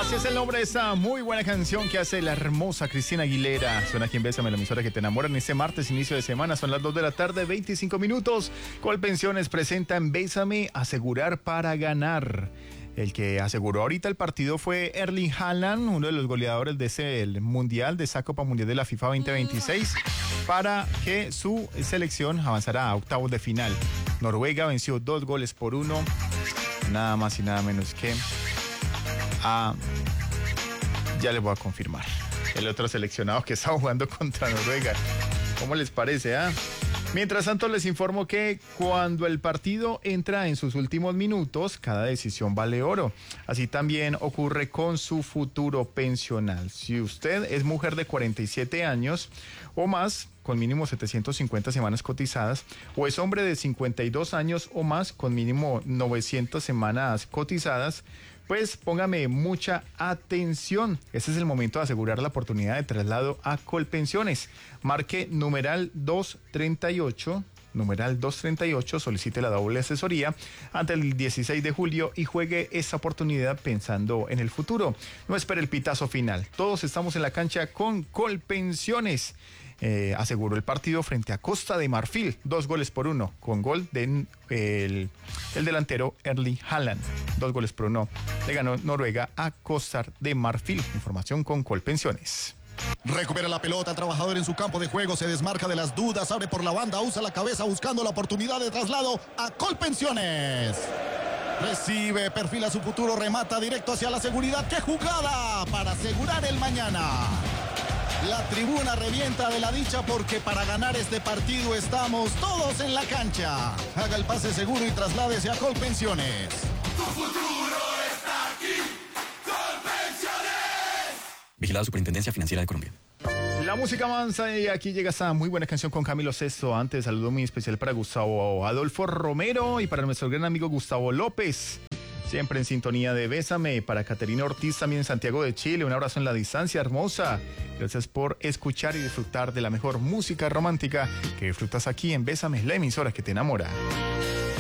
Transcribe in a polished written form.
Así es el nombre de esta muy buena canción que hace la hermosa Cristina Aguilera. Suena aquí en Bésame, la emisora que te enamora en este martes, inicio de semana. Son las 2 de la tarde, 25 minutos. Colpensiones presenta en Bésame Asegurar para Ganar. El que aseguró ahorita el partido fue Erling Haaland, uno de los goleadores de ese Mundial, de esa Copa Mundial de la FIFA 2026, para que su selección avanzara a octavos de final. Noruega venció 2-1, nada más y nada menos que ya les voy a confirmar. El otro seleccionado que estaba jugando contra Noruega. ¿Cómo les parece, Mientras tanto, les informo que cuando el partido entra en sus últimos minutos, cada decisión vale oro. Así también ocurre con su futuro pensional. Si usted es mujer de 47 años o más, con mínimo 750 semanas cotizadas, o es hombre de 52 años o más, con mínimo 900 semanas cotizadas, pues póngame mucha atención. Este es el momento de asegurar la oportunidad de traslado a Colpensiones. Marque numeral 238, solicite la doble asesoría ante el 16 de julio y juegue esta oportunidad pensando en el futuro. No espere el pitazo final. Todos estamos en la cancha con Colpensiones. Aseguró el partido frente a Costa de Marfil, 2-1, con gol de el delantero Erling Haaland. 2-1. Le ganó Noruega a Costa de Marfil. Información con Colpensiones. Recupera la pelota, el trabajador en su campo de juego, se desmarca de las dudas, abre por la banda, usa la cabeza buscando la oportunidad de traslado a Colpensiones. Recibe, perfila su futuro, remata directo hacia la seguridad. ¡Qué jugada para asegurar el mañana! La tribuna revienta de la dicha porque para ganar este partido estamos todos en la cancha. Haga el pase seguro y trasládese a Colpensiones. Tu futuro está aquí. Colpensiones. Vigilado Superintendencia Financiera de Colombia. La música avanza y aquí llega esta muy buena canción con Camilo Sesto. Antes, saludo muy especial para Gustavo Adolfo Romero y para nuestro gran amigo Gustavo López. Siempre en sintonía de Bésame. Para Caterina Ortiz, también en Santiago de Chile. Un abrazo en la distancia, hermosa. Gracias por escuchar y disfrutar de la mejor música romántica que disfrutas aquí en Bésame, la emisora que te enamora.